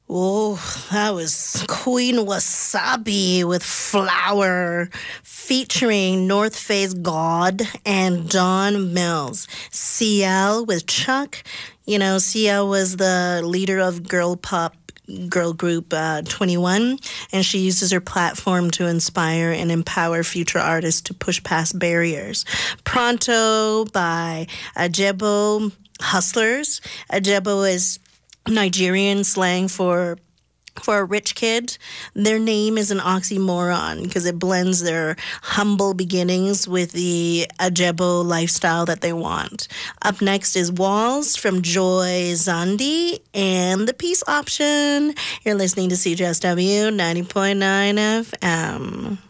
Oh, that was Queen Wasabi with Flower featuring North Face God and Don Mills. CL with Chuck. You know, CL was the leader of girl pop girl group 21, and she uses her platform to inspire and empower future artists to push past barriers. Pronto by Ajebo Hustlers. Ajebo is Nigerian slang for a rich kid. Their name is an oxymoron because it blends their humble beginnings with the Ajebo lifestyle that they want. Up next is Walls from Joy Zandi and the Peace Option. You're listening to CJSW 90.9 FM.